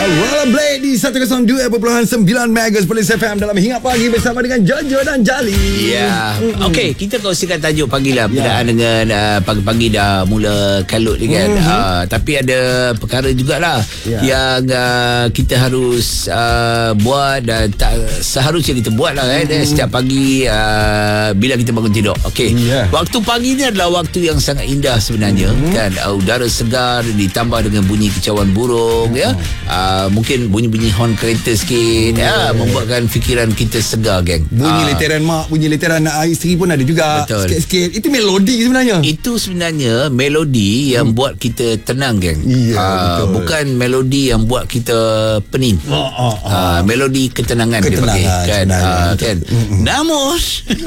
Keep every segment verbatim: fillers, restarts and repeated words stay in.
Rollerblade di seratus dua perpuluhan sembilan Megas Police F M dalam Hingat Pagi bersama dengan Jojo dan Jali. Ya. Mm-hmm. Okey, kita kongsikan tajuk pagi lah berkenaan yeah. dengan uh, pagi-pagi dah mula kalut ni kan. Mm-hmm. Uh, tapi ada perkara jugalah yeah. yang uh, kita harus uh, buat dan tak seharusnya kita buat lah kan. Mm-hmm. Setiap pagi uh, bila kita bangun tidur. Okey. Yeah. Waktu pagi ni adalah waktu yang sangat indah sebenarnya mm-hmm. kan. Uh, udara segar ditambah dengan bunyi kicauan burung mm-hmm. ya. Uh, mungkin bunyi-bunyi horn kereta sikit yeah. ya, membuatkan fikiran kita segar, geng. Bunyi uh, leteran mak, bunyi leteran anak isteri pun ada juga. Betul. Sikit-sikit. Itu melodi sebenarnya. Itu sebenarnya melodi yang hmm. buat kita tenang, geng. Yeah, uh, bukan melodi yang buat kita pening. Oh, oh, oh. Uh, melodi ketenangan, ketenangan dia pakai kan. Uh, kan. Mm-hmm. Namun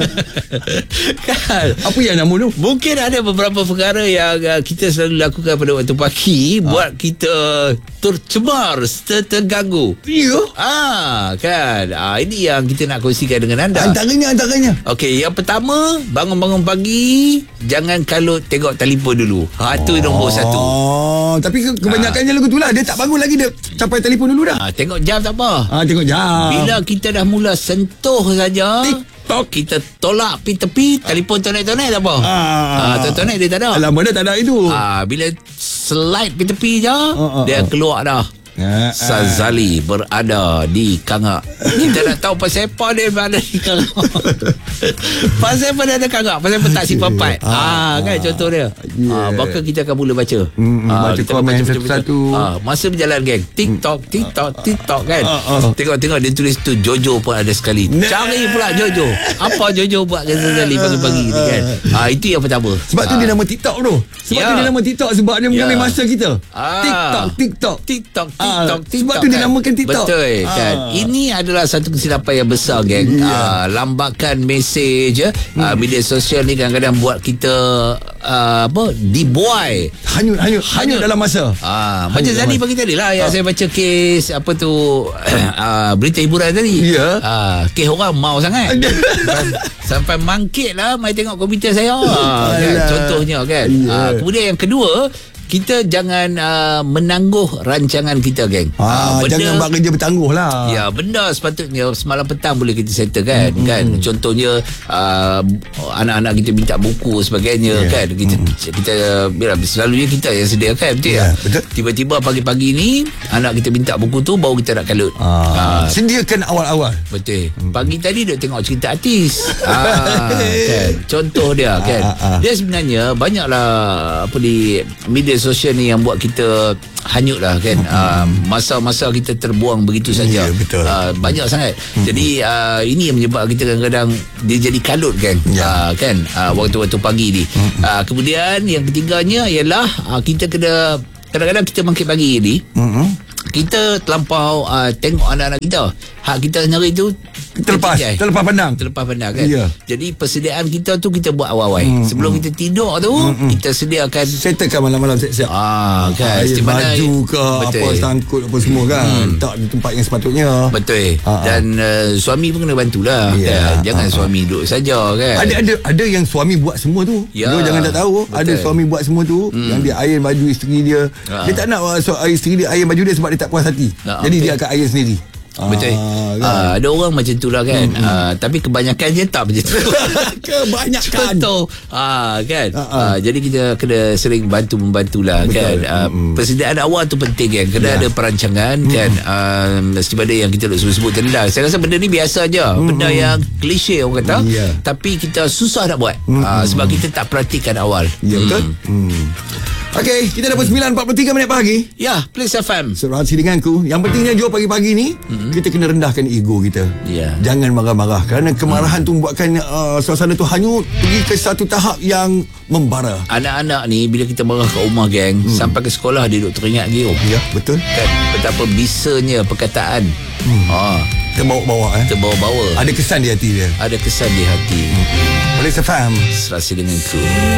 kan, apa yang namun tu? Mungkin ada beberapa perkara yang uh, kita selalu lakukan pada waktu pagi ah. buat kita tercemar, terganggu. Ya. Ah, kan. Ah, ini yang kita nak kongsikan dengan anda. Antaranya, antaranya. Okey, yang pertama, bangun-bangun pagi, jangan kalut tengok telefon dulu. Ha, tu oh. nombor satu. Oh, tapi kebanyakannya ah. lagu tu lah. Dia tak bangun lagi, dia capai telefon dulu dah. Ah, tengok jam tak apa. Ah, tengok jam. Bila kita dah mula sentuh saja, TikTok, kita tolak pi tepi, telefon tonek-tonek tak apa. Ah, ah tonek dia tak ada. Alam mana tak ada itu. Ah, bila slide pi tepi je, oh, oh, dia keluar dah. Ya, Sazali berada di Kangak. Kita nak tahu pasal apa dia berada di Kangak. Pasal apa dia ada Kangak? Pasal apa tak simpan pat? Ah, kan contoh dia. Yeah. Ah, maka kita akan mula baca. Hmm, ah, baca kita komen baca satu-satu. Ah, masa berjalan, geng. TikTok, TikTok, TikTok kan. Tengok-tengok dia tulis tu Jojo pun ada sekali. Cari pula Jojo. Apa Jojo buat dengan Sazali pagi-pagi ni kan? Ah, itu yang pertama. Sebab tu dia nama TikTok tu. Sebab tu dia nama TikTok sebab dia mengambil masa kita. TikTok, TikTok, TikTok. TikTok, TikTok, sebab tu dia kan? namakan TikTok. Betul kan. Ah. Ini adalah satu kesilapan yang besar, geng. Yeah. Ah, lambakan mesej hmm. ah, media sosial ni kadang-kadang buat kita ah, apa dibuai. Hanyut, hanyut, hanyut dalam masa. Ah, macam Zali pagi tadi lah yang ah. saya baca kes apa tu ah, berita hiburan tadi. Ya. Yeah. Ah, kes orang mau sangat. sampai, sampai mangkit lah mai tengok komputer saya. Ah, kan? Contohnya kan. Yeah. Ah, kemudian yang kedua, kita jangan uh, menangguh rancangan kita, geng. Ah, uh, jangan buat kerja bertangguh lah. Ya, benda sepatutnya semalam petang boleh kita settle kan. Mm-hmm. Kan. Contohnya uh, anak-anak kita minta buku sebagainya, yeah. kan. Kita mm-hmm. kita bila selalunya kita yang sediakan, betul yeah, ya? Betul. Tiba-tiba pagi-pagi ni anak kita minta buku tu, baru kita nak kalut. Ah, uh, sediakan awal-awal. Betul. Pagi tadi duk tengok cerita artis. ah, kan. Contoh dia kan. Ah, ah, ah. Dia sebenarnya banyaklah apa di media sosial ni yang buat kita hanyut lah kan. uh, Masa-masa kita terbuang begitu saja. Yeah, betul. uh, Banyak sangat. mm-hmm. Jadi uh, ini yang menyebabkan kita kadang-kadang dia jadi kalut, kan. yeah. uh, Kan uh, waktu-waktu pagi ni. mm-hmm. uh, Kemudian yang ketiganya ialah uh, kita kena, kadang-kadang kita bangkit pagi ni, mm-hmm. kita terlampau uh, tengok anak-anak kita. Hak kita sendiri tu terlepas terlepas pandang terlepas pandang kan. Yeah. Jadi persediaan kita tu kita buat awal. hmm, Sebelum hmm. kita tidur tu, hmm, kita sediakan, settlekan malam-malam siap-siap. Ah, kan. Ah, baju ke betul. Apa sangkut apa semua kan. hmm. Tak di tempat yang sepatutnya. Betul. ah, Dan uh, suami pun kena bantulah. yeah. kan? Jangan ah, suami duduk saja kan. Ada ada ada yang suami buat semua tu. Ya. Dia jangan tak tahu. Betul. Ada suami buat semua tu. hmm. Yang dia iron baju isteri dia. ah. Dia tak nak uh, so, isteri dia iron baju dia sebab dia tak puas hati. nah, Jadi okay. dia akan iron sendiri. Betul. Ah, kan? ah, ada orang macam tu lah kan. hmm, ah, Tapi kebanyakannya tak macam tu. Kebanyakan. Contoh ah, kan. ah, ah. Ah, Jadi kita kena sering bantu-membantulah kan. ah, hmm. Persediaan awal tu penting kan. Kena yeah. ada perancangan, hmm. kan. ah, Mesti pada yang kita sebut-sebut tadi lah. Saya rasa benda ni biasa je. hmm. Benda yang klise orang kata, yeah. tapi kita susah nak buat. hmm. ah, Sebab kita tak perhatikan awal. Ya, yeah, betul. hmm. Hmm. Okey, kita dah pukul sembilan empat puluh tiga minit pagi. Ya, Police F M. Serasi denganku. Yang pentingnya Jo pagi-pagi ni, mm-hmm. kita kena rendahkan ego kita. Yeah. Jangan marah-marah. Kerana kemarahan mm. tu membuatkan uh, suasana tu hanyut, pergi ke satu tahap yang membara. Anak-anak ni bila kita marah kat rumah, geng, mm. sampai ke sekolah dia duk teringat lagi. Oh, ya, betul. Kan betapa bisanya perkataan. Mm. Ha, terbawa-bawa eh. Terbawa-bawa. Ada kesan di hati dia. Ada kesan di hati. Mm. Police F M. Serasi denganku.